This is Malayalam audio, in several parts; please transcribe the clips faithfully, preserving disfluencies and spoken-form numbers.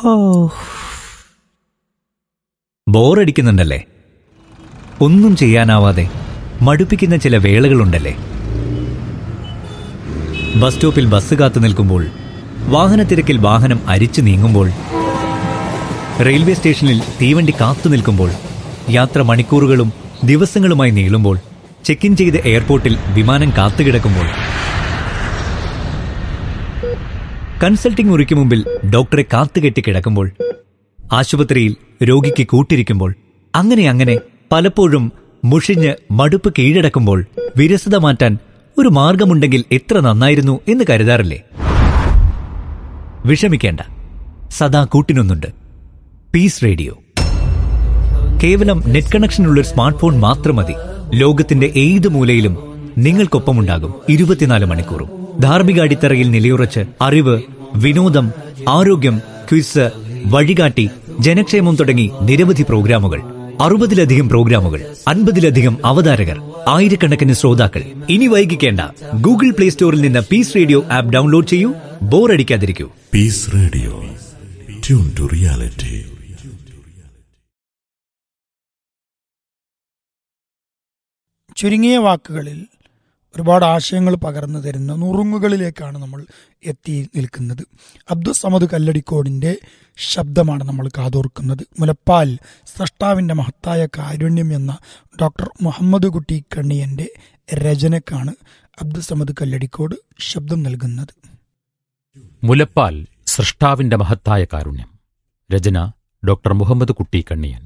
ബോറടിക്കുന്നുണ്ടല്ലേ? ഒന്നും ചെയ്യാനാവാതെ മടുപ്പിക്കുന്ന ചില വേളകളുണ്ടല്ലേ? ബസ് സ്റ്റോപ്പിൽ ബസ് കാത്തു നിൽക്കുമ്പോൾ, വാഹനത്തിരക്കിൽ വാഹനം അരിച്ചു നീങ്ങുമ്പോൾ, റെയിൽവേ സ്റ്റേഷനിൽ തീവണ്ടി കാത്തു നിൽക്കുമ്പോൾ, യാത്ര മണിക്കൂറുകളും ദിവസങ്ങളുമായി നീളുമ്പോൾ, ചെക്ക് ഇൻ ചെയ്ത് എയർപോർട്ടിൽ വിമാനം കാത്തുകിടക്കുമ്പോൾ, കൺസൾട്ടിംഗ് മുറിക്ക് മുമ്പിൽ ഡോക്ടറെ കാത്തുകെട്ടി കിടക്കുമ്പോൾ, ആശുപത്രിയിൽ രോഗിക്ക് കൂട്ടിരിക്കുമ്പോൾ, അങ്ങനെ അങ്ങനെ പലപ്പോഴും മുഷിഞ്ഞ് മടുപ്പ് കീഴടക്കുമ്പോൾ വിരസത മാറ്റാൻ ഒരു മാർഗമുണ്ടെങ്കിൽ എത്ര നന്നായിരുന്നു എന്ന് കരുതാറില്ലേ? വിഷമിക്കേണ്ട, സദാ കൂട്ടിനൊന്നുണ്ട്. Piece radio. കേവലം നെറ്റ് കണക്ഷനുള്ളൊരു സ്മാർട്ട് ഫോൺ മാത്രം മതി. ലോകത്തിന്റെ ഏത് മൂലയിലും നിങ്ങൾക്കൊപ്പമുണ്ടാകും ഇരുപത്തിനാല് മണിക്കൂറും. ധാർമ്മിക അടിത്തറയിൽ നിലയുറച്ച് അറിവ്, വിനോദം, ആരോഗ്യം, ക്വിസ്, വഴികാട്ടി, ജനക്ഷേമം തുടങ്ങി നിരവധി പ്രോഗ്രാമുകൾ. അറുപതിലധികം പ്രോഗ്രാമുകൾ, അൻപതിലധികം അവതാരകർ, ആയിരക്കണക്കിന് ശ്രോതാക്കൾ. ഇനി വൈകിക്കേണ്ട, ഗൂഗിൾ പ്ലേ സ്റ്റോറിൽ നിന്ന് പീസ് റേഡിയോ ആപ്പ് ഡൗൺലോഡ് ചെയ്യൂ. ബോറടിക്കാതിരിക്കൂ. Piece radio, tune to reality. ചുരുങ്ങിയ വാക്കുകളിൽ ഒരുപാട് ആശയങ്ങൾ പകർന്നു തരുന്ന നുറുങ്ങുകളിലേക്കാണ് നമ്മൾ എത്തി നിൽക്കുന്നത്. അബ്ദുൽ സമദ് കല്ലടിക്കോടിൻ്റെ ശബ്ദമാണ് നമ്മൾ കാതോർക്കുന്നത്. മുലപ്പാൽ സ്രഷ്ടാവിൻ്റെ മഹത്തായ കാരുണ്യം എന്ന ഡോക്ടർ മുഹമ്മദ് കുട്ടി കണ്ണിയൻ്റെ രചനക്കാണ് അബ്ദുൽ സമദ് കല്ലടിക്കോട് ശബ്ദം നൽകുന്നത്. മുലപ്പാൽ സ്രഷ്ടാവിൻ്റെ മഹത്തായ കാരുണ്യം. രചന ഡോക്ടർ മുഹമ്മദ് കുട്ടി കണ്ണിയൻ.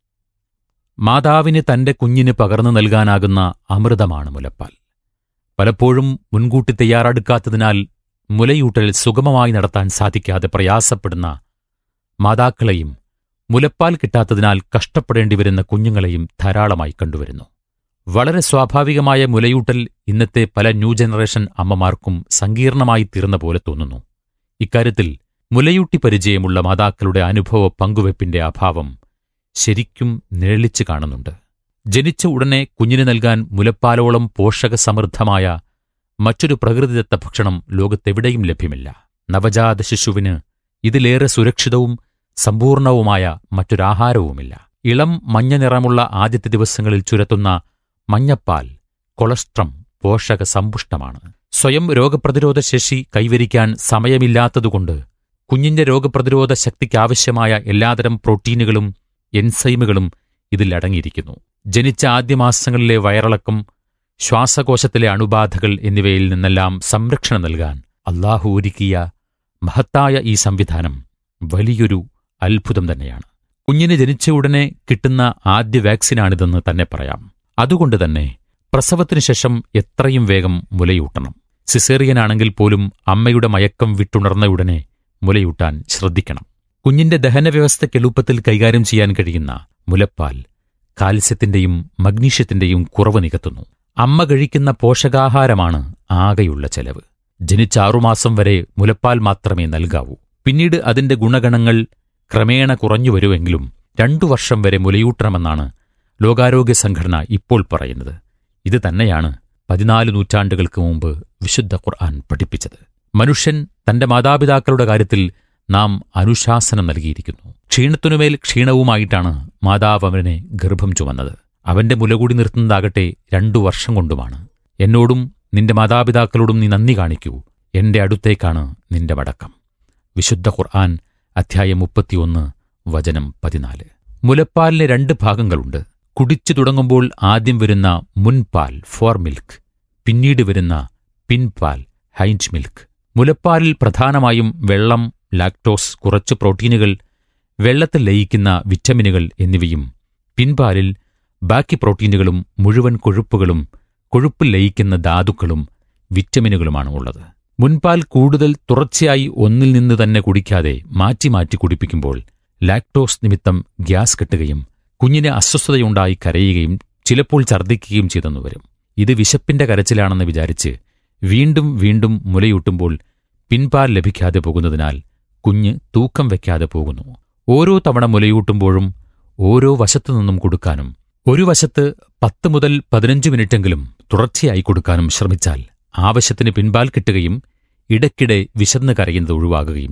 മാതാവിന് തന്റെ കുഞ്ഞിന് പകർന്നു നൽകാനാകുന്ന അമൃതമാണ് മുലപ്പാൽ. പലപ്പോഴും മുൻകൂട്ടി തയ്യാറെടുക്കാത്തതിനാൽ മുലയൂട്ടൽ സുഗമമായി നടത്താൻ സാധിക്കാതെ പ്രയാസപ്പെടുന്ന മാതാക്കളെയും മുലപ്പാൽ കിട്ടാത്തതിനാൽ കഷ്ടപ്പെടേണ്ടിവരുന്ന കുഞ്ഞുങ്ങളെയും ധാരാളമായി കണ്ടുവരുന്നു. വളരെ സ്വാഭാവികമായ മുലയൂട്ടൽ ഇന്നത്തെ പല ന്യൂ ജനറേഷൻ അമ്മമാർക്കും സങ്കീർണമായി തീർന്ന പോലെ തോന്നുന്നു. ഇക്കാര്യത്തിൽ മുലയൂട്ടി പരിചയമുള്ള മാതാക്കളുടെ അനുഭവ പങ്കുവെപ്പിന്റെ അഭാവം ശരിക്കും നിഴലിച്ചു കാണുന്നുണ്ട്. ജനിച്ച ഉടനെ കുഞ്ഞിന് നൽകാൻ മുലപ്പാലോളം പോഷകസമൃദ്ധമായ മറ്റൊരു പ്രകൃതിദത്ത ഭക്ഷണം ലോകത്തെവിടെയും ലഭ്യമില്ല. നവജാത ശിശുവിന് ഇതിലേറെ സുരക്ഷിതവും സമ്പൂർണവുമായ മറ്റൊരാഹാരവുമില്ല. ഇളം മഞ്ഞ നിറമുള്ള ആദ്യത്തെ ദിവസങ്ങളിൽ ചുരത്തുന്ന മഞ്ഞപ്പാൽ കൊളസ്ട്രം പോഷക സമ്പുഷ്ടമാണ്. സ്വയം രോഗപ്രതിരോധ ശേഷി കൈവരിക്കാൻ സമയമില്ലാത്തതുകൊണ്ട് കുഞ്ഞിന്റെ രോഗപ്രതിരോധ ശക്തിക്കാവശ്യമായ എല്ലാതരം പ്രോട്ടീനുകളും എൻസൈമുകളും ഇതിൽ അടങ്ങിയിരിക്കുന്നു. ജനിച്ച ആദ്യമാസങ്ങളിലെ വയറിളക്കം, ശ്വാസകോശത്തിലെ അണുബാധകൾ എന്നിവയിൽ നിന്നെല്ലാം സംരക്ഷണം നൽകാൻ അല്ലാഹു ഒരുക്കിയ മഹത്തായ ഈ സംവിധാനം വലിയൊരു അത്ഭുതം തന്നെയാണ്. കുഞ്ഞിന് ജനിച്ച ഉടനെ കിട്ടുന്ന ആദ്യ വാക്സിനാണിതെന്ന് തന്നെ പറയാം. അതുകൊണ്ട് തന്നെ പ്രസവത്തിനു ശേഷം എത്രയും വേഗം മുലയൂട്ടണം. സിസേറിയനാണെങ്കിൽ പോലും അമ്മയുടെ മയക്കം വിട്ടുണർന്ന ഉടനെ മുലയൂട്ടാൻ ശ്രദ്ധിക്കണം. കുഞ്ഞിന്റെ ദഹനവ്യവസ്ഥയ്ക്ക് എളുപ്പത്തിൽ കൈകാര്യം ചെയ്യാൻ കഴിയുന്ന മുലപ്പാൽ കാൽസ്യത്തിന്റെയും മഗ്നീഷ്യത്തിന്റെയും കുറവ് നികത്തുന്നു. അമ്മ കഴിക്കുന്ന പോഷകാഹാരമാണ് ആകെയുള്ള ചെലവ്. ജനിച്ച ആറുമാസം വരെ മുലപ്പാൽ മാത്രമേ നൽകാവൂ. പിന്നീട് അതിന്റെ ഗുണഗണങ്ങൾ ക്രമേണ കുറഞ്ഞുവരുമെങ്കിലും രണ്ടു വർഷം വരെ മുലയൂട്ടണമെന്നാണ് ലോകാരോഗ്യ സംഘടന ഇപ്പോൾ പറയുന്നത്. ഇത് തന്നെയാണ് പതിനാല് നൂറ്റാണ്ടുകൾക്ക് മുമ്പ് വിശുദ്ധ ഖുർആൻ പഠിപ്പിച്ചത്. മനുഷ്യൻ തന്റെ മാതാപിതാക്കളുടെ കാര്യത്തിൽ നാം അനുശാസനം നൽകിയിരിക്കുന്നു. ക്ഷീണത്തിനുമേൽ ക്ഷീണവുമായിട്ടാണ് മാതാവ് അവനെ ഗർഭം ചുമന്നത്. അവന്റെ മുലകൂടി നിർത്തുന്നതാകട്ടെ രണ്ടു വർഷം കൊണ്ടുമാണ്. എന്നോടും നിന്റെ മാതാപിതാക്കളോടും നീ നന്ദി കാണിക്കൂ, എന്റെ അടുത്തേക്കാണ് നിന്റെ മടക്കം. വിശുദ്ധ ഖുർആൻ അധ്യായം മുപ്പത്തിയൊന്ന് വചനം പതിനാല്. മുലപ്പാലിന് രണ്ട് ഭാഗങ്ങളുണ്ട്. കുടിച്ചു തുടങ്ങുമ്പോൾ ആദ്യം വരുന്ന മുൻപാൽ ഫോർ മിൽക്ക്, പിന്നീട് വരുന്ന പിൻപാൽ ഹൈൻഡ് മിൽക്ക്. മുലപ്പാലിൽ പ്രധാനമായും വെള്ളം, ലാക്ടോസ്, കുറച്ച് പ്രോട്ടീനുകൾ, വെള്ളത്തിൽ ലയിക്കുന്ന വിറ്റമിനുകൾ എന്നിവയും പിൻപാലിൽ ബാക്കി പ്രോട്ടീനുകളും മുഴുവൻ കൊഴുപ്പുകളും കൊഴുപ്പിൽ ലയിക്കുന്ന ധാതുക്കളും വിറ്റമിനുകളുമാണ് ഉള്ളത്. മുൻപാൽ കൂടുതൽ തുടർച്ചയായി ഒന്നിൽ നിന്ന് തന്നെ കുടിക്കാതെ മാറ്റി മാറ്റി കുടിപ്പിക്കുമ്പോൾ ലാക്ടോസ് നിമിത്തം ഗ്യാസ് കെട്ടുകയും കുഞ്ഞിന് അസ്വസ്ഥതയുണ്ടായി കരയുകയും ചിലപ്പോൾ ഛർദ്ദിക്കുകയും ചെയ്തെന്നു വരും. ഇത് വിശപ്പിന്റെ കരച്ചിലാണെന്ന് വിചാരിച്ച് വീണ്ടും വീണ്ടും മുലയൂട്ടുമ്പോൾ പിൻപാൽ ലഭിക്കാതെ പോകുന്നതിനാൽ കുഞ്ഞ് തൂക്കം വയ്ക്കാതെ പോകുന്നു. ഓരോ തവണ മുലയൂട്ടുമ്പോഴും ഓരോ വശത്തുനിന്നും കൊടുക്കാനും ഒരു വശത്ത് പത്ത് മുതൽ പതിനഞ്ച് മിനിറ്റെങ്കിലും തുടർച്ചയായി കൊടുക്കാനും ശ്രമിച്ചാൽ ആവശ്യത്തിന് പിൻപാൽ കിട്ടുകയും ഇടയ്ക്കിടെ വിശന്ന് കരയുന്നത് ഒഴിവാകുകയും ചെയ്യും.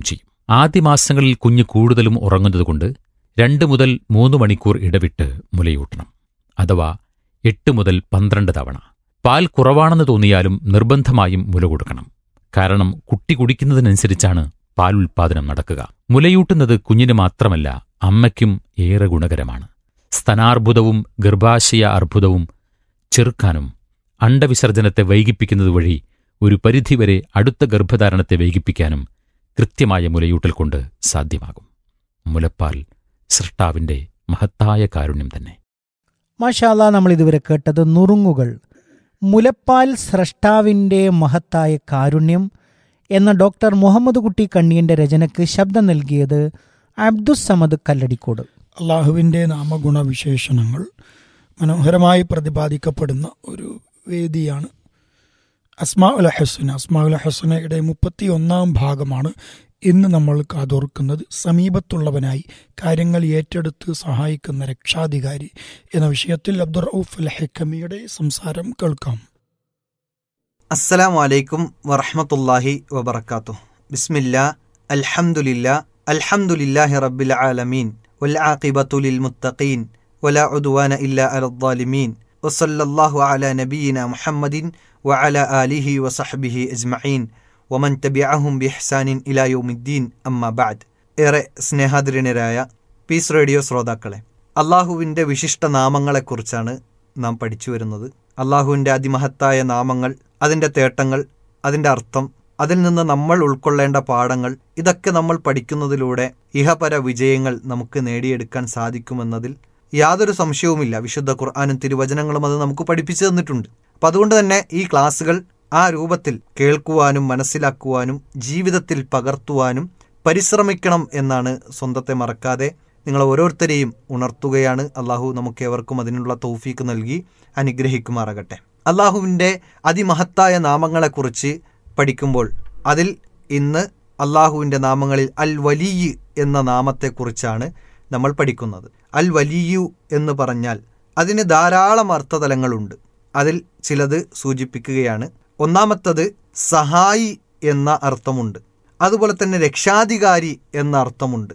ആദ്യ മാസങ്ങളിൽ കുഞ്ഞ് കൂടുതലും ഉറങ്ങുന്നതുകൊണ്ട് രണ്ട് മുതൽ മൂന്ന് മണിക്കൂർ ഇടവിട്ട് മുലയൂട്ടണം, അഥവാ എട്ട് മുതൽ പന്ത്രണ്ട് തവണ. പാൽ കുറവാണെന്ന് തോന്നിയാലും നിർബന്ധമായും മുല കൊടുക്കണം. കാരണം കുട്ടി കുടിക്കുന്നതിനനുസരിച്ചാണ് പാൽ ഉൽപ്പാദനം നടക്കുക. മുലയൂട്ടുന്നത് കുഞ്ഞിന് മാത്രമല്ല, അമ്മയ്ക്കും ഏറെ ഗുണകരമാണ്. സ്തനാർബുദവും ഗർഭാശയ അർബുദവും ചെറുക്കാനും അണ്ടവിസർജനത്തെ വൈകിപ്പിക്കുന്നത് വഴി ഒരു പരിധിവരെ അടുത്ത ഗർഭധാരണത്തെ വൈകിപ്പിക്കാനും കൃത്യമായ മുലയൂട്ടൽ കൊണ്ട് സാധ്യമാകും. മുലപ്പാൽ സൃഷ്ടാവിന്റെ മഹത്തായ കാരുണ്യം തന്നെ. മാഷാ അല്ലാ, നമ്മൾ ഇതുവരെ കേട്ടത് നുറുങ്ങുകൾ, മുലപ്പാൽ സ്രഷ്ടാവിൻ്റെ മഹത്തായ കാരുണ്യം എന്ന ഡോക്ടർ മുഹമ്മദ് കുട്ടി കണ്ണിയന്റെ രചനയ്ക്ക് ശബ്ദം നൽകിയത് അബ്ദുസ്സമദ് കല്ലടിക്കോട്. അള്ളാഹുവിൻ്റെ നാമഗുണവിശേഷണങ്ങൾ മനോഹരമായി പ്രതിപാദിക്കപ്പെടുന്ന ഒരു വേദിയാണ് അസ്മാ ഉൽ ഹുസ്ന. അസ്മാ ഉൽ ഹുസ്നയുടെ മുപ്പത്തി ഒന്നാം ഭാഗമാണ് ഇന്ന് നമ്മൾ കാതോർക്കുന്നത്. സമീപത്തുള്ളവനായി കാര്യങ്ങൾ ഏറ്റെടുത്ത് സഹായിക്കുന്ന രക്ഷാധികാരി എന്ന വിഷയത്തിൽ അബ്ദുർ റഊഫ് അൽ ഹക്കമിയുടെ സംസാരം കേൾക്കാം. അസ്സലാമു അലൈക്കും വറഹ്മത്തുള്ളാഹി വബറകാതുഹു. ബിസ്മില്ലാ അൽഹംദുലില്ലാ അൽഹംദുലില്ലാഹി റബ്ബിൽ ആലമീൻ വൽ ആഖിബത്തു ലിൽ മുത്തഖീൻ വലാ ഉദ്വാന ഇല്ലാ അലൽ ളാലിമീൻ വസല്ലല്ലാഹു അലാ നബിയിനാ മുഹമ്മദിൻ വഅലാ ആലിഹി വസഹ്ബിഹി അജ്മഈൻ വമൻ തബിഅഹും ബിഇഹ്സാനിൻ ഇലാ യൗമിദ്ദീൻ. അമ്മാ ബഅദ്. ഏറെ സ്നേഹാദരണീയരായ പീസ് റേഡിയോ ശ്രോതാക്കളെ, അള്ളാഹുവിൻ്റെ വിശിഷ്ട നാമങ്ങളെക്കുറിച്ചാണ് നാം പഠിച്ചു വരുന്നത്. അള്ളാഹുവിൻ്റെ അതിമഹത്തായ നാമങ്ങൾ, അതിൻ്റെ തേട്ടങ്ങൾ, അതിൻ്റെ അർത്ഥം, അതിൽ നിന്ന് നമ്മൾ ഉൾക്കൊള്ളേണ്ട പാഠങ്ങൾ, ഇതൊക്കെ നമ്മൾ പഠിക്കുന്നതിലൂടെ ഇഹപര വിജയങ്ങൾ നമുക്ക് നേടിയെടുക്കാൻ സാധിക്കുമെന്നതിൽ യാതൊരു സംശയവുമില്ല. വിശുദ്ധ ഖുർആനും തിരുവചനങ്ങളും അത് നമുക്ക് പഠിപ്പിച്ചു തന്നിട്ടുണ്ട്. അപ്പം അതുകൊണ്ട് തന്നെ ഈ ക്ലാസ്സുകൾ ആ രൂപത്തിൽ കേൾക്കുവാനും മനസ്സിലാക്കുവാനും ജീവിതത്തിൽ പകർത്തുവാനും പരിശ്രമിക്കണം എന്നാണ് സ്വന്തത്തെ മറക്കാതെ നിങ്ങൾ ഓരോരുത്തരെയും ഉണർത്തുകയാണ്. അള്ളാഹു നമുക്കേവർക്കും അതിനുള്ള തൗഫീക്ക് നൽകി അനുഗ്രഹിക്കുമാറാകട്ടെ. അള്ളാഹുവിൻ്റെ അതിമഹത്തായ നാമങ്ങളെക്കുറിച്ച് പഠിക്കുമ്പോൾ അതിൽ ഇന്ന് അള്ളാഹുവിൻ്റെ നാമങ്ങളിൽ അൽ വലിയ് എന്ന നാമത്തെക്കുറിച്ചാണ് നമ്മൾ പഠിക്കുന്നത്. അൽ വലിയു എന്ന് പറഞ്ഞാൽ അതിന് ധാരാളം അർത്ഥതലങ്ങളുണ്ട്. അതിൽ ചിലത് സൂചിപ്പിക്കുകയാണ്. ഒന്നാമത്തത് സഹായി എന്ന അർത്ഥമുണ്ട്. അതുപോലെ തന്നെ രക്ഷാധികാരി എന്ന അർത്ഥമുണ്ട്.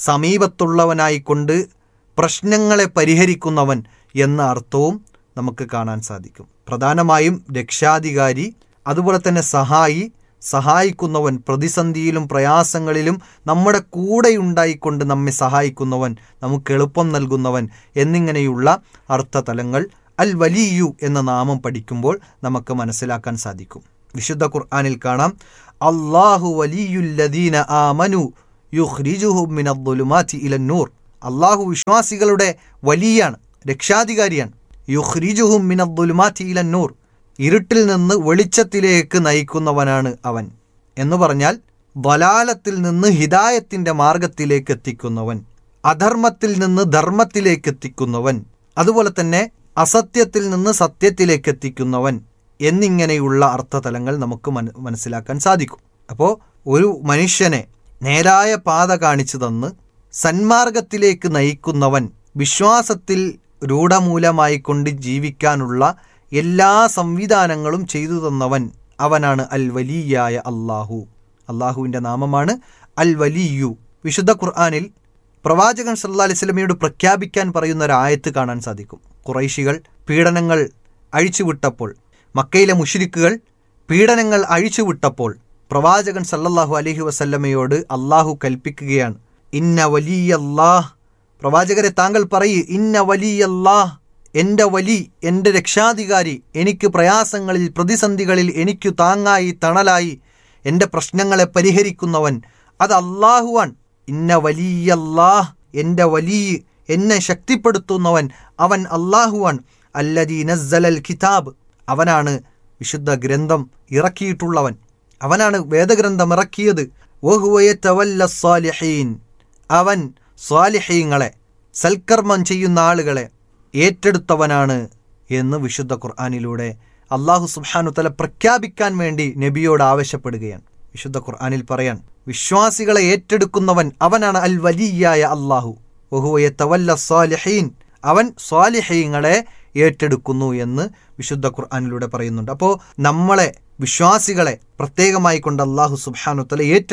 സമീപത്തുള്ളവനായിക്കൊണ്ട് പ്രശ്നങ്ങളെ പരിഹരിക്കുന്നവൻ എന്ന അർത്ഥവും നമുക്ക് കാണാൻ സാധിക്കും. പ്രധാനമായും രക്ഷാധികാരി, അതുപോലെ തന്നെ സഹായി, സഹായിക്കുന്നവൻ, പ്രതിസന്ധിയിലും പ്രയാസങ്ങളിലും നമ്മുടെ കൂടെയുണ്ടായിക്കൊണ്ട് നമ്മെ സഹായിക്കുന്നവൻ, നമുക്ക് എളുപ്പം നൽകുന്നവൻ എന്നിങ്ങനെയുള്ള അർത്ഥതലങ്ങൾ അൽ വലിയു എന്ന നാമം പഠിക്കുമ്പോൾ നമുക്ക് മനസ്സിലാക്കാൻ സാധിക്കും. വിശുദ്ധ ഖുർആനിൽ കാണാം, അല്ലാഹു വലിയുല്ലദീന ആമനു യുഖ്രിജുഹും മിനദ്ദുലുമാതി ഇലന്നൂർ. അല്ലാഹു വിശ്വാസികളുടെ വലിയാണ്, രക്ഷാധികാരിയാണ്. യുഖ്രിജുഹും മിനദ്ദുലുമാതി ഇലന്നൂർ, ഇരുട്ടിൽ നിന്ന് വെളിച്ചത്തിലേക്ക് നയിക്കുന്നവനാണ് അവൻ എന്ന് പറഞ്ഞാൽ ളലാലത്തിൽ നിന്ന് ഹിദായത്തിൻ്റെ മാർഗത്തിലേക്ക് എത്തിക്കുന്നവൻ, അധർമ്മത്തിൽ നിന്ന് ധർമ്മത്തിലേക്ക് എത്തിക്കുന്നവൻ, അതുപോലെ തന്നെ അസത്യത്തിൽ നിന്ന് സത്യത്തിലേക്ക് എത്തിക്കുന്നവൻ എന്നിങ്ങനെയുള്ള അർത്ഥതലങ്ങൾ നമുക്ക് മനസ്സിലാക്കാൻ സാധിക്കും. അപ്പോൾ ഒരു മനുഷ്യനെ നേരായ പാത കാണിച്ചു തന്ന് സന്മാർഗത്തിലേക്ക് നയിക്കുന്നവൻ, വിശ്വാസത്തിൽ രൂഢമൂലമായി കൊണ്ട് ജീവിക്കാനുള്ള എല്ലാ സംവിധാനങ്ങളും ചെയ്തു തന്നവൻ, അവനാണ് അൽ വലിയായ അള്ളാഹു. അള്ളാഹുവിൻ്റെ നാമമാണ് അൽ വലിയു. വിശുദ്ധ ഖുർആനിൽ പ്രവാചകൻ സല്ലല്ലാഹു അലൈഹി വസല്ലമയോട് പ്രഖ്യാപിക്കാൻ പറയുന്ന ഒരു ആയത്ത് കാണാൻ സാധിക്കും. ഖുറൈശികൾ പീഡനങ്ങൾ അഴിച്ചുവിട്ടപ്പോൾ, മക്കയിലെ മുശ്രിക്കുകൾ പീഡനങ്ങൾ അഴിച്ചുവിട്ടപ്പോൾ പ്രവാചകൻ സല്ലല്ലാഹു അലൈഹി വസല്ലമയോട് അള്ളാഹു കൽപ്പിക്കുകയാണ്, ഇന്ന വലിയല്ലാഹ്, പ്രവാചകരെ താങ്കൾ പറയൂ, ഇന്ന വലിയല്ലാഹ്, എൻ്റെ വലി, എൻ്റെ രക്ഷാധികാരി, എനിക്ക് പ്രയാസങ്ങളിൽ പ്രതിസന്ധികളിൽ എനിക്കു താങ്ങായി തണലായി എൻ്റെ പ്രശ്നങ്ങളെ പരിഹരിക്കുന്നവൻ അത് അള്ളാഹുവാൻ. ഇന്ന വലിയല്ലാഹ്, എൻ്റെ വലി, എന്നെ ശക്തിപ്പെടുത്തുന്നവൻ അവൻ അള്ളാഹുവാൻ. അല്ലദീ നസ്സലൽ കിതാബ്, അവനാണ് വിശുദ്ധ ഗ്രന്ഥം ഇറക്കിയിട്ടുള്ളവൻ, അവനാണ് വേദഗ്രന്ഥം ഇറക്കിയത്. വഹുവ യതവല്ല സ്സാലിഹീൻ, അവൻ സ്വാലിഹീങ്ങളെ, സൽക്കർമ്മം ചെയ്യുന്ന ആളുകളെ ഏറ്റെടുത്തവനാണ് എന്ന് വിശുദ്ധ ഖുർആനിലൂടെ അള്ളാഹു സുബ്ഹാനഹു വ തആല പ്രഖ്യാപിക്കാൻ വേണ്ടി നബിയോട് ആവശ്യപ്പെടുകയാണ്. വിശുദ്ധ ഖുർആനിൽ പറയാൻ, വിശ്വാസികളെ ഏറ്റെടുക്കുന്നവൻ അവനാണ് അൽ വലിയായ അള്ളാഹു. വഹുവ യതവല്ല സ്സാലിഹീൻ, അവൻ സ്വാലിഹീങ്ങളെ ഏറ്റെടുക്കുന്നു എന്ന് വിശുദ്ധ ഖുർആനിലൂടെ പറയുന്നുണ്ട്. അപ്പോൾ നമ്മളെ വിശ്വാസികളെ പ്രത്യേകമായി കൊണ്ട് അള്ളാഹു സുബ്ഹാനഹു വ തആല ഏറ്റെടുക്കും.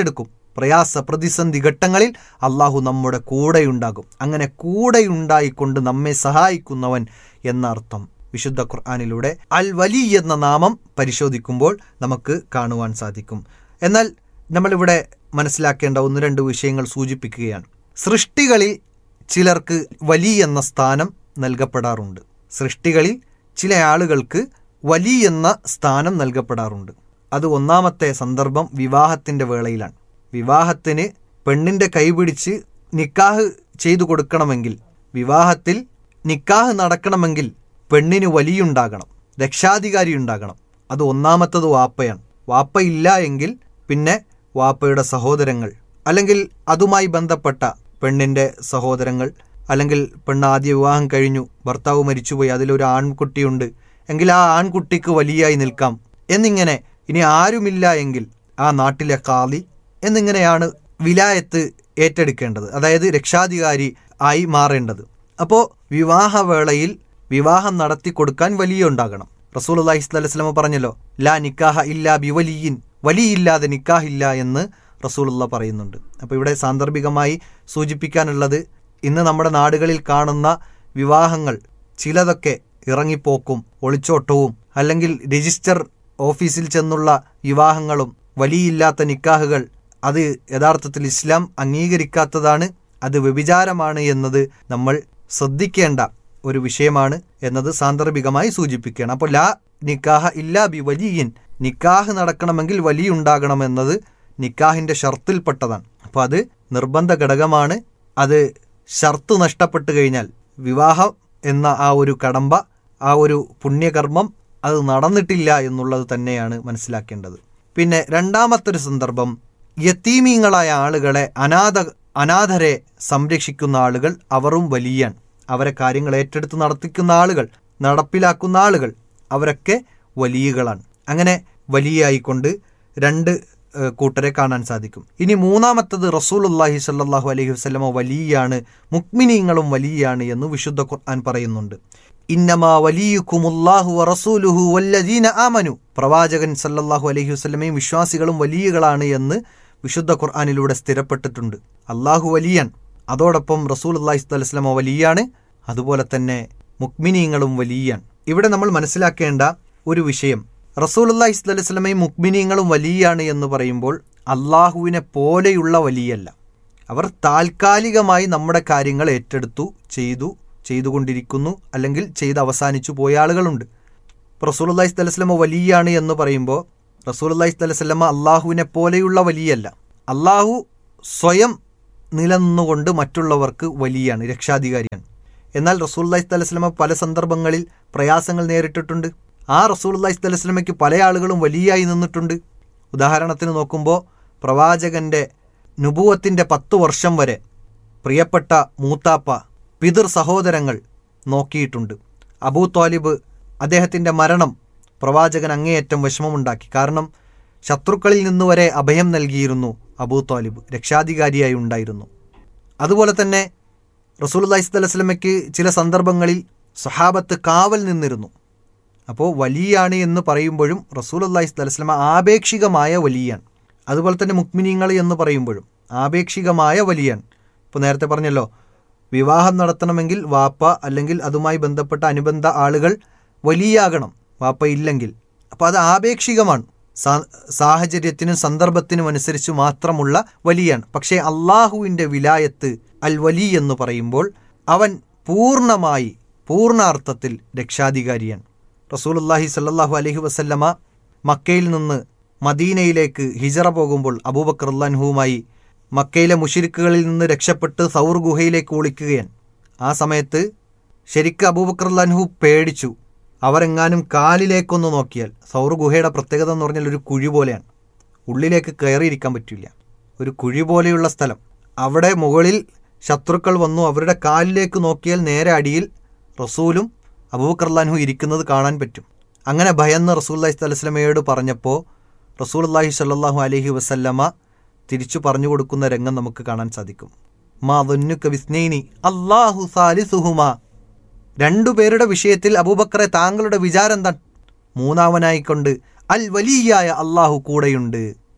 പ്രയാസ പ്രതിസന്ധി ഘട്ടങ്ങളിൽ അള്ളാഹു നമ്മുടെ കൂടെയുണ്ടാകും. അങ്ങനെ കൂടെയുണ്ടായിക്കൊണ്ട് നമ്മെ സഹായിക്കുന്നവൻ എന്നർത്ഥം വിശുദ്ധ ഖുർആനിലൂടെ അൽ വലി എന്ന നാമം പരിശോധിക്കുമ്പോൾ നമുക്ക് കാണുവാൻ സാധിക്കും. എന്നാൽ നമ്മളിവിടെ മനസ്സിലാക്കേണ്ട ഒന്ന് രണ്ട് വിഷയങ്ങൾ സൂചിപ്പിക്കുകയാണ്. സൃഷ്ടികളിൽ ചിലർക്ക് വലി എന്ന സ്ഥാനം നൽകപ്പെടാറുണ്ട്. സൃഷ്ടികളിൽ ചില ആളുകൾക്ക് വലി എന്ന സ്ഥാനം നൽകപ്പെടാറുണ്ട്. അത് ഒന്നാമത്തെ സന്ദർഭം വിവാഹത്തിൻ്റെ വേളയിലാണ്. വിവാഹത്തിന് പെണ്ണിൻ്റെ കൈപിടിച്ച് നിക്കാഹ് ചെയ്തു കൊടുക്കണമെങ്കിൽ, വിവാഹത്തിൽ നിക്കാഹ് നടക്കണമെങ്കിൽ പെണ്ണിന് വലിയുണ്ടാകണം, രക്ഷാധികാരി ഉണ്ടാകണം. അത് ഒന്നാമത്തത് വാപ്പയാണ്. വാപ്പയില്ല എങ്കിൽ പിന്നെ വാപ്പയുടെ സഹോദരങ്ങൾ, അല്ലെങ്കിൽ അതുമായി ബന്ധപ്പെട്ട പെണ്ണിൻ്റെ സഹോദരങ്ങൾ, അല്ലെങ്കിൽ പെണ്ണ് ആദ്യ വിവാഹം കഴിഞ്ഞു, ഭർത്താവ് മരിച്ചുപോയി, അതിലൊരു ആൺകുട്ടിയുണ്ട് എങ്കിൽ ആ ആൺകുട്ടിക്ക് വലിയായി നിൽക്കാം എന്നിങ്ങനെ. ഇനി ആരുമില്ല എങ്കിൽ ആ നാട്ടിലെ ഖാദി എന്നിങ്ങനെയാണ് വിലായത്ത് ഏറ്റെടുക്കേണ്ടത്, അതായത് രക്ഷാധികാരി ആയി മാറേണ്ടത്. അപ്പോൾ വിവാഹവേളയിൽ വിവാഹം നടത്തി കൊടുക്കാൻ വലിയ ഉണ്ടാകണം. റസൂലുള്ളാഹി സ്വല്ലല്ലാഹു അലൈഹി വസല്ലം പറഞ്ഞല്ലോ, ലാ നിക്കാഹ ഇല്ലാ ബിവലിയിൻ, വലിയില്ലാതെ നിക്കാഹില്ല എന്ന് റസൂലുള്ള പറയുന്നുണ്ട്. അപ്പോൾ ഇവിടെ സാന്ദർഭികമായി സൂചിപ്പിക്കാനുള്ളത്, ഇന്ന് നമ്മുടെ നാടുകളിൽ കാണുന്ന വിവാഹങ്ങൾ ചിലതൊക്കെ ഇറങ്ങിപ്പോക്കും, ഒളിച്ചോട്ടവും, അല്ലെങ്കിൽ രജിസ്റ്റർ ഓഫീസിൽ ചെന്നുള്ള വിവാഹങ്ങളും, വലിയില്ലാത്ത നിക്കാഹുകൾ, അത് യഥാർത്ഥത്തിൽ ഇസ്ലാം അംഗീകരിക്കാത്തതാണ്, അത് വ്യഭിചാരമാണ് എന്നത് നമ്മൾ ശ്രദ്ധിക്കേണ്ട ഒരു വിഷയമാണ് എന്നത് സാന്ദർഭികമായി സൂചിപ്പിക്കുകയാണ്. അപ്പോൾ ലാ നിക്കാഹ ഇല്ലാ ബി വലിയിൻ, നിക്കാഹ് നടക്കണമെങ്കിൽ വലിയുണ്ടാകണമെന്നത് നിക്കാഹിൻ്റെ ഷർത്തിൽപ്പെട്ടതാണ്. അപ്പോൾ അത് നിർബന്ധ ഘടകമാണ്. അത് ഷർത്ത് നഷ്ടപ്പെട്ടു കഴിഞ്ഞാൽ വിവാഹം എന്ന ആ ഒരു കടമ്പ, ആ ഒരു പുണ്യകർമ്മം അത് നടന്നിട്ടില്ല എന്നുള്ളത് തന്നെയാണ് മനസ്സിലാക്കേണ്ടത്. പിന്നെ രണ്ടാമത്തൊരു സന്ദർഭം, യതീമീങ്ങളായ ആളുകളെ, അനാഥ അനാഥരെ സംരക്ഷിക്കുന്ന ആളുകൾ, അവരും വലിയാണ്. അവരെ കാര്യങ്ങൾ ഏറ്റെടുത്ത് നടത്തിക്കുന്ന ആളുകൾ, നടപ്പിലാക്കുന്ന ആളുകൾ, അവരൊക്കെ വലിയകളാണ്. അങ്ങനെ വലിയായിക്കൊണ്ട് രണ്ട് കൂട്ടരെ കാണാൻ സാധിക്കും. ഇനി മൂന്നാമത്തത്, റസൂലുള്ളാഹി സ്വല്ലല്ലാഹു അലൈഹി വസല്ലമ വലിയാണ്, മുഅ്മിനീങ്ങളും വലിയാണ് എന്ന് വിശുദ്ധ ഖുർആൻ പറയുന്നുണ്ട്. ഇന്നമാ വലിയുക്കുമുല്ലാഹു വറസൂലുഹു വല്ലദീന ആമനു, പ്രവാചകൻ സല്ലല്ലാഹു അലൈഹി വസല്ലമയും വിശ്വാസികളും വലിയകളാണ് എന്ന് വിശുദ്ധ ഖുർആനിലൂടെ സ്ഥിരപ്പെട്ടിട്ടുണ്ട്. അള്ളാഹു വലിയാൻ, അതോടൊപ്പം റസൂലുള്ളാഹി സ്വല്ലല്ലാഹു അലൈഹി വസല്ലമ വലിയാണ്, അതുപോലെ തന്നെ മുഅ്മിനീങ്ങളും വലിയാണ്. ഇവിടെ നമ്മൾ മനസ്സിലാക്കേണ്ട ഒരു വിഷയം, റസൂലുള്ളാഹി സ്വല്ലല്ലാഹു അലൈഹി വസല്ലമയും മുഅ്മിനീങ്ങളും വലിയാണ് എന്ന് പറയുമ്പോൾ അള്ളാഹുവിനെ പോലെയുള്ള വലിയല്ല. അവർ താൽക്കാലികമായി നമ്മുടെ കാര്യങ്ങൾ ഏറ്റെടുത്തു, ചെയ്തു ചെയ്തുകൊണ്ടിരിക്കുന്നു, അല്ലെങ്കിൽ ചെയ്ത് അവസാനിച്ചു പോയ ആളുകളുണ്ട്. റസൂലുള്ളാഹി സ്വല്ലല്ലാഹു അലൈഹി വസല്ലമ വലിയാണ് എന്ന് പറയുമ്പോൾ റസൂലുള്ളാഹി സ്വല്ലല്ലാഹു അലൈഹി വസല്ലമ അള്ളാഹുവിനെ പോലെയുള്ള വലിയല്ല. അള്ളാഹു സ്വയം നിലനിന്നുകൊണ്ട് മറ്റുള്ളവർക്ക് വലിയാണ്, രക്ഷാധികാരിയാണ്. എന്നാൽ റസൂലുള്ളാഹി സ്വല്ലല്ലാഹു അലൈഹി വസല്ലമ പല സന്ദർഭങ്ങളിൽ പ്രയാസങ്ങൾ നേരിട്ടിട്ടുണ്ട്. ആ റസൂലുള്ളാഹി സ്വല്ലല്ലാഹു അലൈഹി വസല്ലമയ്ക്ക് പല ആളുകളും വലിയായി നിന്നിട്ടുണ്ട്. ഉദാഹരണത്തിന് നോക്കുമ്പോൾ പ്രവാചകൻ്റെ നുബുവത്തിൻ്റെ പത്തു വർഷം വരെ പ്രിയപ്പെട്ട മൂത്താപ്പ, പിതൃ സഹോദരങ്ങൾ നോക്കിയിട്ടുണ്ട്. അബൂ ത്വാലിബ്, അദ്ദേഹത്തിൻ്റെ മരണം പ്രവാചകൻ അങ്ങേയറ്റം വിഷമമുണ്ടാക്കി. കാരണം ശത്രുക്കളിൽ നിന്ന് വരെ അഭയം നൽകിയിരുന്നു അബൂ ത്വാലിബ്, രക്ഷാധികാരിയായി ഉണ്ടായിരുന്നു. അതുപോലെ തന്നെ റസൂലുള്ളാഹി സ്വല്ലല്ലാഹു അലൈഹി വസല്ലമയ്ക്ക് ചില സന്ദർഭങ്ങളിൽ സ്വഹാബത്ത് കാവൽ നിന്നിരുന്നു. അപ്പോൾ വലിയാണ് എന്ന് പറയുമ്പോഴും റസൂലുള്ളാഹി സ്വല്ലല്ലാഹു അലൈഹി വസല്ലമ ആപേക്ഷികമായ വലിയാണ്. അതുപോലെ തന്നെ മുഅ്മിനീങ്ങൾ എന്ന് പറയുമ്പോഴും ആപേക്ഷികമായ വലിയാണ്. ഇപ്പോൾ നേരത്തെ പറഞ്ഞല്ലോ, വിവാഹം നടത്തണമെങ്കിൽ വാപ്പ അല്ലെങ്കിൽ അതുമായി ബന്ധപ്പെട്ട അനുബന്ധ ആളുകൾ വലിയാകണം, വാപ്പ ഇല്ലെങ്കിൽ. അപ്പോൾ അത് ആപേക്ഷികമാണ്, സാഹചര്യത്തിനും സന്ദർഭത്തിനും അനുസരിച്ച് മാത്രമുള്ള വലിയാണ്. പക്ഷേ അള്ളാഹുവിൻ്റെ വിലായത്ത് അൽ വലി എന്ന് പറയുമ്പോൾ അവൻ പൂർണ്ണമായി പൂർണ്ണാർത്ഥത്തിൽ രക്ഷാധികാരിയാണ്. റസൂലുള്ളാഹി സ്വല്ലല്ലാഹു അലൈഹി വസല്ലമ മക്കയിൽ നിന്ന് മദീനയിലേക്ക് ഹിജറ പോകുമ്പോൾ അബൂബക്കർ റളിയല്ലാഹു അൻഹുവുമായി മക്കയിലെ മുശ്രിക്കുകളിൽ നിന്ന് രക്ഷപ്പെട്ട് സൗർ ഗുഹയിലേക്ക് ഒളിക്കുകയാണ്. ആ സമയത്ത് ശരിക്കും അബൂബക്കർ റളിയല്ലാഹു അൻഹു പേടിച്ചു. അവരെങ്ങാനും കാലിലേക്കൊന്ന് നോക്കിയാൽ, സൗർ ഗുഹയുടെ പ്രത്യേകത എന്ന് പറഞ്ഞാൽ ഒരു കുഴി പോലെയാണ്, ഉള്ളിലേക്ക് കയറിയിരിക്കാൻ പറ്റില്ല, ഒരു കുഴി പോലെയുള്ള സ്ഥലം. അവിടെ മുകളിൽ ശത്രുക്കൾ വന്നു, അവരുടെ കാലിലേക്ക് നോക്കിയാൽ നേരെ അടിയിൽ റസൂലും അബൂബക്കർ റളിയല്ലാഹു അൻഹു ഇരിക്കുന്നത് കാണാൻ പറ്റും. അങ്ങനെ ഭയന്ന് റസൂലുള്ളാഹി സ്വല്ലല്ലാഹു അലൈഹി വസല്ലമയോട് പറഞ്ഞപ്പോൾ റസൂലുള്ളാഹി സ്വല്ലല്ലാഹു അലൈഹി വസല്ലമ തിരിച്ചു പറഞ്ഞു കൊടുക്കുന്ന രംഗം നമുക്ക് കാണാൻ സാധിക്കും. മാ ദുന്നുക ബിസ്നൈനി അല്ലാഹു സാലിസുഹുമാ, രണ്ടുപേരുടെ വിഷയത്തിൽ അബൂബക്കറെ താങ്കളുടെ വിചാരം എന്താണ്? മൂന്നാവനായിക്കൊണ്ട് അൽ വലിയായ അള്ളാഹു കൂടെയുണ്ട്.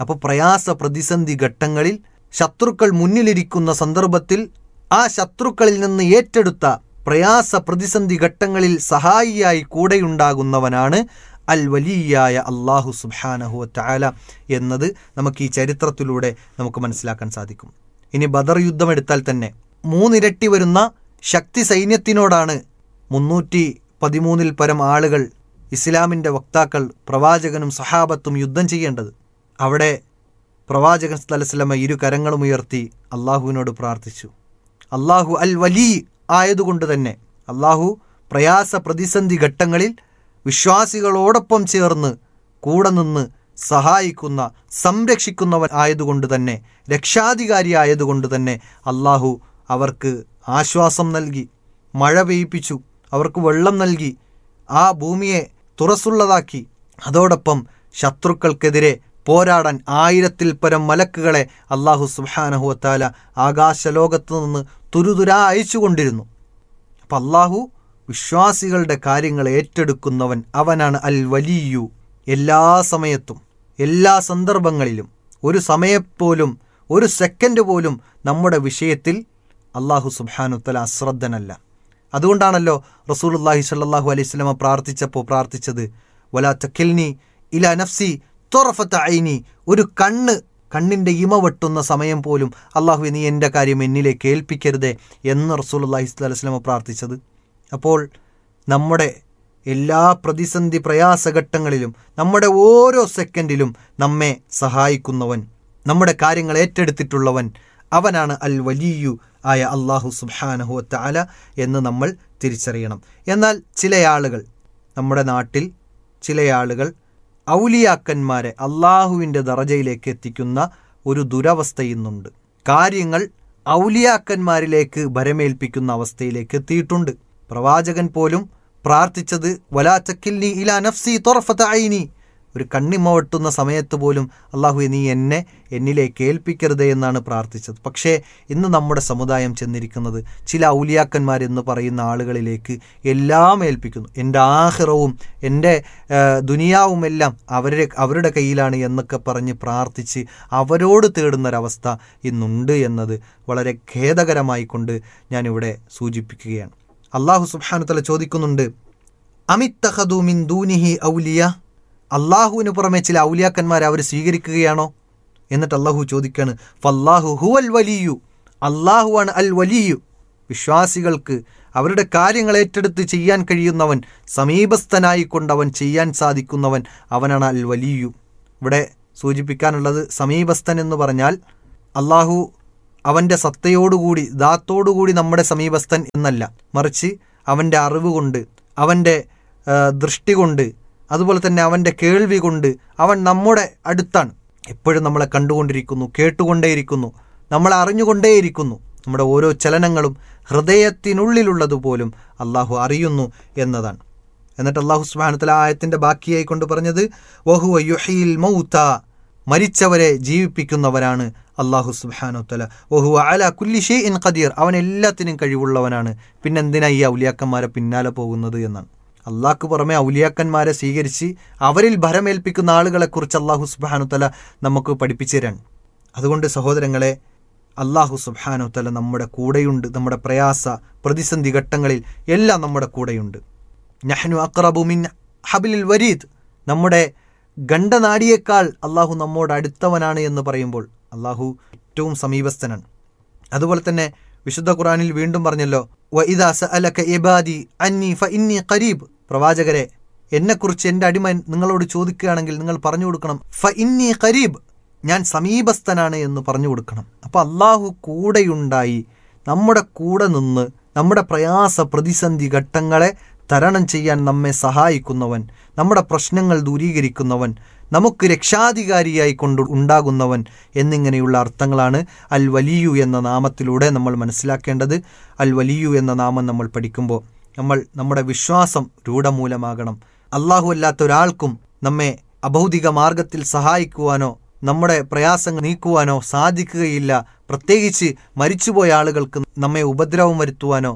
അപ്പോൾ പ്രയാസ പ്രതിസന്ധി ഘട്ടങ്ങളിൽ ശത്രുക്കൾ മുന്നിലിരിക്കുന്ന സന്ദർഭത്തിൽ ആ ശത്രുക്കളിൽ നിന്ന് ഏറ്റെടുത്ത പ്രയാസ പ്രതിസന്ധി ഘട്ടങ്ങളിൽ സഹായിയായി കൂടെയുണ്ടാകുന്നവനാണ് അൽ വലിയായ അള്ളാഹു സുബ്ഹാനഹു വ തആല എന്നത് നമുക്ക് ഈ ചരിത്രത്തിലൂടെ നമുക്ക് മനസ്സിലാക്കാൻ സാധിക്കും. ഇനി ബദർ യുദ്ധം എടുത്താൽ തന്നെ മൂന്നിരട്ടി വരുന്ന ശക്തി സൈന്യത്തിനോടാണ് മുന്നൂറ്റി പതിമൂന്നിൽ പരം ആളുകൾ, ഇസ്ലാമിൻ്റെ വക്താക്കൾ, പ്രവാചകനും സഹാബത്തും യുദ്ധം ചെയ്യേണ്ടത്. അവിടെ പ്രവാചകൻ സല്ലല്ലാഹു അലൈഹി വസല്ലം ഇരു കരങ്ങളും ഉയർത്തി അള്ളാഹുവിനോട് പ്രാർത്ഥിച്ചു. അള്ളാഹു അൽ വലി ആയതുകൊണ്ട് തന്നെ, അള്ളാഹു പ്രയാസ പ്രതിസന്ധി ഘട്ടങ്ങളിൽ വിശ്വാസികളോടൊപ്പം ചേർന്ന് കൂടെ നിന്ന് സഹായിക്കുന്ന സംരക്ഷിക്കുന്നവൻ ആയതുകൊണ്ട് തന്നെ, രക്ഷാധികാരി ആയതുകൊണ്ട് തന്നെ അള്ളാഹു അവർക്ക് ആശ്വാസം നൽകി, മഴ പെയ്യിപ്പിച്ചു, അവർക്ക് വെള്ളം നൽകി, ആ ഭൂമിയെ തുറസുള്ളതാക്കി. അതോടൊപ്പം ശത്രുക്കൾക്കെതിരെ പോരാടാൻ ആയിരത്തിൽ പരം മലക്കുകളെ അള്ളാഹു സുബ്ഹാനഹു വ തആല ആകാശലോകത്ത് നിന്ന് തുരുതുരാ അയച്ചുകൊണ്ടിരുന്നു. അപ്പം അള്ളാഹു വിശ്വാസികളുടെ കാര്യങ്ങൾ ഏറ്റെടുക്കുന്നവൻ അവനാണ് അൽ വലിയു. എല്ലാ സമയത്തും എല്ലാ സന്ദർഭങ്ങളിലും ഒരു സമയപ്പോലും ഒരു സെക്കൻഡ് പോലും നമ്മുടെ വിഷയത്തിൽ അള്ളാഹു സുബ്ഹാനഹു വ തആല അശ്രദ്ധനല്ല. അതുകൊണ്ടാണല്ലോ റസൂലുള്ളാഹി സ്വല്ലല്ലാഹു അലൈഹി വസല്ലം പ്രാർത്ഥിച്ചപ്പോൾ പ്രാർത്ഥിച്ചത് വലാ തകിൽനി ഇലാ നഫ്സി തൊറഫത്ത ഐനി, ഒരു കണ്ണ് കണ്ണിൻ്റെ ഇമ വെട്ടുന്ന സമയം പോലും അള്ളാഹു നീ എൻ്റെ കാര്യം എന്നിലേക്ക് ഏൽപ്പിക്കരുതേ എന്ന് റസൂലുള്ളാഹി സ്വല്ലല്ലാഹു അലൈഹി വസല്ലം പ്രാർത്ഥിച്ചത്. അപ്പോൾ നമ്മുടെ എല്ലാ പ്രതിസന്ധി പ്രയാസഘട്ടങ്ങളിലും നമ്മുടെ ഓരോ സെക്കൻഡിലും നമ്മെ സഹായിക്കുന്നവൻ, നമ്മുടെ കാര്യങ്ങൾ ഏറ്റെടുത്തിട്ടുള്ളവൻ അവനാണ് അൽ വലിയു ആയ അള്ളാഹു സുബ്ഹാനഹു വ തആല എന്ന് നമ്മൾ തിരിച്ചറിയണം. എന്നാൽ ചില ആളുകൾ, നമ്മുടെ നാട്ടിൽ ചില ആളുകൾ ഔലിയാക്കന്മാരെ അള്ളാഹുവിൻ്റെ ദറജയിലേക്ക് എത്തിക്കുന്ന ഒരു ദുരവസ്ഥ ഇന്നുണ്ട്. കാര്യങ്ങൾ ഔലിയാക്കന്മാരിലേക്ക് ഭരമേൽപ്പിക്കുന്ന അവസ്ഥയിലേക്ക് എത്തിയിട്ടുണ്ട്. പ്രവാചകൻ പോലും പ്രാർത്ഥിച്ചത് വലാ തകിൽനി ഇലാ നഫ്സി തൊറഫത ഐനി, ഒരു കണ്ണിമ വെട്ടുന്ന സമയത്ത് പോലും അള്ളാഹു നീ എന്നെ എന്നിലേക്ക് ഏൽപ്പിക്കരുതേ എന്നാണ് പ്രാർത്ഥിച്ചത്. പക്ഷേ ഇന്ന് നമ്മുടെ സമുദായം ചെന്നിരിക്കുന്നത് ചില ഔലിയാക്കന്മാരെന്ന് പറയുന്ന ആളുകളിലേക്ക് എല്ലാം ഏൽപ്പിക്കുന്നു. എൻ്റെ ആഖിറവും എൻ്റെ ദുനിയാവും എല്ലാം അവരുടെ അവരുടെ കയ്യിലാണ് എന്നൊക്കെ പറഞ്ഞ് പ്രാർത്ഥിച്ച് അവരോട് തേടുന്നൊരവസ്ഥ ഇന്നുണ്ട് എന്നത് വളരെ ഖേദകരമായി കൊണ്ട് ഞാനിവിടെ സൂചിപ്പിക്കുകയാണ്. അള്ളാഹു സുബ്ഹാനഹു വ തആല ചോദിക്കുന്നുണ്ട്, അമിത്തഖദു മിൻ ദൂനിഹി ഔലിയ, അള്ളാഹുവിന് പുറമെ ചില ഔലിയാക്കന്മാരെ അവർ സ്വീകരിക്കുകയാണോ? എന്നിട്ട് അള്ളാഹു ചോദിക്കാണ് ഫല്ലാഹു ഹുവൽ വലിയു, അള്ളാഹുവാണ് അൽ വലിയു. വിശ്വാസികൾക്ക് അവരുടെ കാര്യങ്ങൾ ഏറ്റെടുത്ത് ചെയ്യാൻ കഴിയുന്നവൻ, സമീപസ്ഥനായി കൊണ്ടവൻ ചെയ്യാൻ സാധിക്കുന്നവൻ അവനാണ് അൽ വലിയു. ഇവിടെ സൂചിപ്പിക്കാനുള്ളത് സമീപസ്ഥൻ എന്ന് പറഞ്ഞാൽ അള്ളാഹു അവൻ്റെ സത്തയോടുകൂടി ദാത്തോടുകൂടി നമ്മുടെ സമീപസ്ഥൻ എന്നല്ല, മറിച്ച് അവൻ്റെ അറിവ് കൊണ്ട്, അവൻ്റെ ദൃഷ്ടി കൊണ്ട്, അതുപോലെ തന്നെ അവൻ്റെ കേൾവി കൊണ്ട് അവൻ നമ്മുടെ അടുത്താണ്. എപ്പോഴും നമ്മളെ കണ്ടുകൊണ്ടിരിക്കുന്നു, കേട്ടുകൊണ്ടേയിരിക്കുന്നു, നമ്മളെ അറിഞ്ഞുകൊണ്ടേയിരിക്കുന്നു. നമ്മുടെ ഓരോ ചലനങ്ങളും ഹൃദയത്തിനുള്ളിലുള്ളതുപോലും അള്ളാഹു അറിയുന്നു എന്നതാണ്. എന്നിട്ട് അള്ളാഹു സുബ്ഹാനഹു വ തആല ആയത്തിൻ്റെ ബാക്കിയായി കൊണ്ട് പറഞ്ഞത് വഹുവ യുഹീൽ മൗത, മരിച്ചവരെ ജീവിപ്പിക്കുന്നവരാണ് അള്ളാഹു സുബ്ഹാനഹു വ തആല. വഹുവ അലാ കുല്ലി ഷൈഇൻ ഖദീർ, അവൻ എല്ലാത്തിനും കഴിവുള്ളവനാണ്. പിന്നെന്തിനാ ഈ ഔലിയാക്കന്മാരെ പിന്നാലെ പോകുന്നത് എന്നാണ്. അള്ളാഹ്ക്ക് പുറമെ ഔലിയാക്കന്മാരെ സ്വീകരിച്ച് അവരിൽ ഭരമേൽപ്പിക്കുന്ന ആളുകളെക്കുറിച്ച് അള്ളാഹു സുബ്ഹാനഹു വ തആല നമുക്ക് പഠിപ്പിച്ചു തരാൻ. അതുകൊണ്ട് സഹോദരങ്ങളെ, അള്ളാഹു സുബ്ഹാനഹു വ തആല നമ്മുടെ കൂടെയുണ്ട്. നമ്മുടെ പ്രയാസ പ്രതിസന്ധി ഘട്ടങ്ങളിൽ എല്ലാം നമ്മുടെ കൂടെയുണ്ട്. നഹ്നു അഖ്റബു മിൻ ഹബ്ലിൽ വരീദ്, നമ്മുടെ ഗണ്ഡനാടിയേക്കാൾ അള്ളാഹു നമ്മോട് അടുത്തവനാണ് എന്ന് പറയുമ്പോൾ അള്ളാഹു ഏറ്റവും സമീപസ്ഥനാണ്. അതുപോലെ തന്നെ വിശുദ്ധ ഖുർആനിൽ വീണ്ടും പറഞ്ഞല്ലോ വഇദാ സഅലക ഇബാദി അന്നി ഫഇന്നി ഖരീബ്, പ്രവാചകരെ എന്നെക്കുറിച്ച് എൻ്റെ അടിമ നിങ്ങളോട് ചോദിക്കുകയാണെങ്കിൽ നിങ്ങൾ പറഞ്ഞു കൊടുക്കണം ഫഇന്നി ഖരീബ്, ഞാൻ സമീപസ്ഥനാണ് എന്ന് പറഞ്ഞു കൊടുക്കണം. അപ്പോൾ അള്ളാഹു കൂടെയുണ്ടായി നമ്മുടെ കൂടെ നിന്ന് നമ്മുടെ പ്രയാസ പ്രതിസന്ധി ഘട്ടങ്ങളെ തരണം ചെയ്യാൻ നമ്മെ സഹായിക്കുന്നവൻ, നമ്മുടെ പ്രശ്നങ്ങൾ ദൂരീകരിക്കുന്നവൻ, നമുക്ക് രക്ഷാധികാരിയായി കൊണ്ട് ഉണ്ടാകുന്നവൻ എന്നിങ്ങനെയുള്ള അർത്ഥങ്ങളാണ് അൽ വലിയു എന്ന നാമത്തിലൂടെ നമ്മൾ മനസ്സിലാക്കേണ്ടത്. അൽ വലിയു എന്ന നാമം നമ്മൾ പഠിക്കുമ്പോൾ നമ്മൾ നമ്മുടെ വിശ്വാസം രൂഢമൂലമാകണം. അള്ളാഹു അല്ലാത്ത ഒരാൾക്കും നമ്മെ അഭൗതിക മാർഗത്തിൽ സഹായിക്കുവാനോ നമ്മുടെ പ്രയാസങ്ങൾ നീക്കുവാനോ സാധിക്കുകയില്ല. പ്രത്യേകിച്ച് മരിച്ചുപോയ ആളുകൾക്ക് നമ്മെ ഉപദ്രവം വരുത്തുവാനോ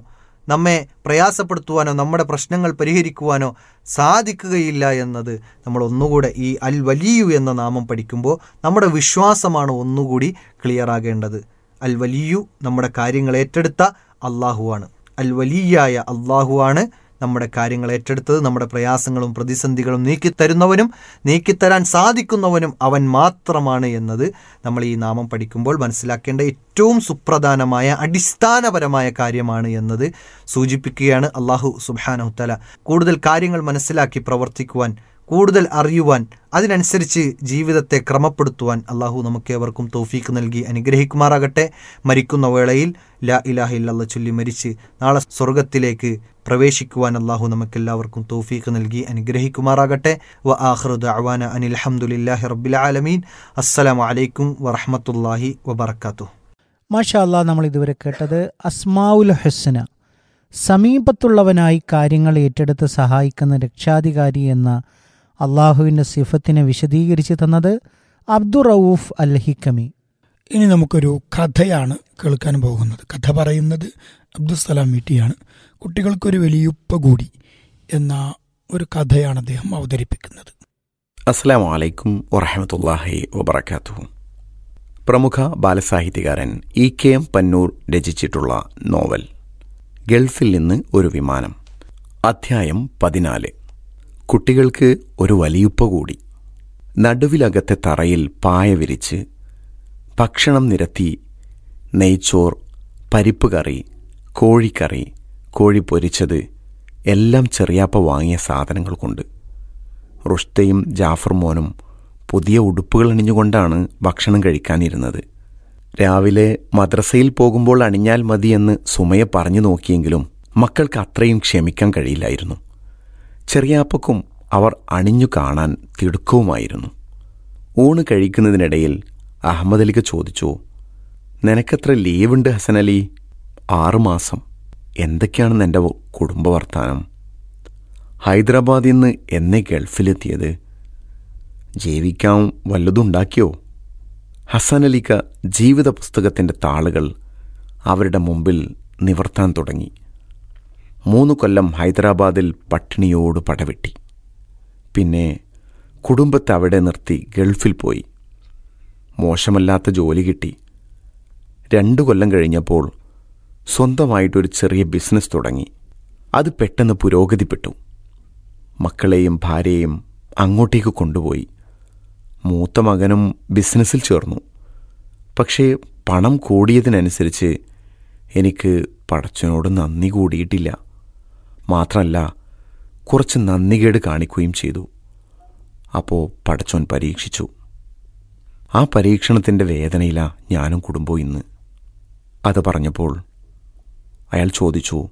നമ്മെ പ്രയാസപ്പെടുത്തുവാനോ നമ്മുടെ പ്രശ്നങ്ങൾ പരിഹരിക്കുവാനോ സാധിക്കുകയില്ല എന്നത് നമ്മൾ ഒന്നുകൂടെ ഈ അൽ വലിയു എന്ന നാമം പഠിക്കുമ്പോൾ നമ്മുടെ വിശ്വാസമാണ് ഒന്നുകൂടി ക്ലിയർ ആകേണ്ടത്. അൽ വലിയു നമ്മുടെ കാര്യങ്ങൾ ഏറ്റെടുത്ത അള്ളാഹുവാണ്. അൽ വലിയായ അള്ളാഹുവാണ് നമ്മുടെ കാര്യങ്ങൾ ഏറ്റെടുത്തത്. നമ്മുടെ പ്രയാസങ്ങളും പ്രതിസന്ധികളും നീക്കിത്തരുന്നവനും നീക്കിത്തരാൻ സാധിക്കുന്നവനും അവൻ മാത്രമാണ് എന്നത് നമ്മൾ ഈ നാമം പഠിക്കുമ്പോൾ മനസ്സിലാക്കേണ്ട ഏറ്റവും സുപ്രധാനമായ അടിസ്ഥാനപരമായ കാര്യമാണ് എന്നത് സൂചിപ്പിക്കുകയാണ്. അള്ളാഹു സുബ്ഹാനഹു തആല കൂടുതൽ കാര്യങ്ങൾ മനസ്സിലാക്കി പ്രവർത്തിക്കുവാൻ, കൂടുതൽ അറിയുവാൻ, അതിനനുസരിച്ച് ജീവിതത്തെ ക്രമപ്പെടുത്തുവാൻ അള്ളാഹു നമുക്കേവർക്കും തൗഫീക്ക് നൽകി അനുഗ്രഹിക്കുമാറാകട്ടെ. മരിക്കുന്ന വേളയിൽ ലാ ഇലാഹ ഇല്ലല്ലാഹ് ചൊല്ലി മരിച്ച് നാളെ സ്വർഗത്തിലേക്ക് പ്രവേശിക്കുവാൻ അള്ളാഹു നമുക്കെല്ലാവർക്കും തൗഫീക്ക് നൽകി അനുഗ്രഹിക്കുമാറാകട്ടെ. വ ആഖിറു ദഅവാന അനിൽ ഹംദുലില്ലാഹി റബ്ബിൽ ആലമീൻ. അസ്സലാമു അലൈക്കും വറഹ്മത്തുള്ളാഹി വബറകാതുഹു. മാഷാ അല്ലാഹ്, നമ്മൾ ഇതുവരെ കേട്ടത് അസ്മാഉൽ ഹുസ്ന, സമീപത്തുള്ളവനായി കാര്യങ്ങൾ ഏറ്റെടുത്ത് സഹായിക്കുന്ന രക്ഷാധികാരി എന്ന അള്ളാഹുവിൻ്റെ സിഫത്തിനെ വിശദീകരിച്ച് തന്നത് അബ്ദുർ റഊഫ് അൽ ഹിക്കമി. ഇനി നമുക്കൊരു കഥയാണ് കേൾക്കാൻ പോകുന്നത്. കഥ പറയുന്നത് അബ്ദുസ്സലാം വീട്ടിയാണ്. കുട്ടികൾക്കൊരു വലിയുപ്പ കൂടി എന്ന ഒരു കഥയാണ് അദ്ദേഹം അവതരിപ്പിക്കുന്നത്. അസ്സലാമു അലൈക്കും വറഹ്മത്തുള്ളാഹി വബറകാതുഹു. പ്രമുഖ ബാലസാഹിത്യകാരൻ E K M Pannur രചിച്ചിട്ടുള്ള novel ഗൾഫിൽ നിന്ന് ഒരു വിമാനം, അധ്യായം പതിനാല്. കുട്ടികൾക്ക് ഒരു വലിയുപ്പ കൂടി. നടുവിലകത്തെ തറയിൽ പായ വിരിച്ച് ഭക്ഷണം നിരത്തി നെയ്ച്ചോർ, പരിപ്പ് കറി, കോഴിക്കറി, കോഴി പൊരിച്ചത് എല്ലാം ചെറിയാപ്പ വാങ്ങിയ സാധനങ്ങൾ കൊണ്ട്. റുഷ്തയും ജാഫർ മോനും പുതിയ ഉടുപ്പുകൾ അണിഞ്ഞുകൊണ്ടാണ് ഭക്ഷണം കഴിക്കാനിരുന്നത്. രാവിലെ മദ്രസയിൽ പോകുമ്പോൾ അണിഞ്ഞാൽ മതിയെന്ന് സുമയ പറഞ്ഞു നോക്കിയെങ്കിലും മക്കൾക്ക് അത്രയും ക്ഷമിക്കാൻ കഴിയില്ലായിരുന്നു. ചെറിയാപ്പക്കും അവർ അണിഞ്ഞു കാണാൻ തിടുക്കവുമായിരുന്നു. ഊണ് കഴിക്കുന്നതിനിടയിൽ അഹമ്മദ് അലിക്ക് ചോദിച്ചു, നിനക്കെത്ര ലീവുണ്ട് ഹസനലി? ആറുമാസം. എന്തൊക്കെയാണെന്ന് എൻ്റെ കുടുംബ വർത്താനം? ഹൈദരാബാദിൽ നിന്ന് എന്നേ ഗൾഫിലെത്തിയത്? ജീവിക്കാൻ വല്ലതുണ്ടാക്കിയോ? ഹസനലിക്ക ജീവിത പുസ്തകത്തിൻ്റെ താളുകൾ അവരുടെ മുമ്പിൽ നിവർത്താൻ തുടങ്ങി. മൂന്ന് കൊല്ലം ഹൈദരാബാദിൽ പട്ടിണിയോട് പടവെട്ടി. പിന്നെ കുടുംബത്തെ അവിടെ നിർത്തി ഗൾഫിൽ പോയി. മോശമല്ലാത്ത ജോലി കിട്ടി. രണ്ടു കൊല്ലം കഴിഞ്ഞപ്പോൾ സ്വന്തമായിട്ടൊരു ചെറിയ ബിസിനസ് തുടങ്ങി. അത് പെട്ടെന്ന് പുരോഗതിപ്പെട്ടു. മക്കളെയും ഭാര്യയെയും അങ്ങോട്ടേക്ക് കൊണ്ടുപോയി. മൂത്ത മകനും ബിസിനസ്സിൽ ചേർന്നു. പക്ഷേ പണം കൂടിയതിനനുസരിച്ച് എനിക്ക് പടച്ചവനോട് നന്ദി കൂടിയിട്ടില്ല. മാത്രമല്ല, കുറച്ച് നന്ദികേട് കാണിക്കുകയും ചെയ്തു. അപ്പോൾ പടച്ചോൻ പരീക്ഷിച്ചു. ആ പരീക്ഷണത്തിൻ്റെ വേദനയിലാണ് ഞാനും കുടുംബവും ഇന്ന്. അത് പറഞ്ഞപ്പോൾ അയാൾ ചോദിച്ചു,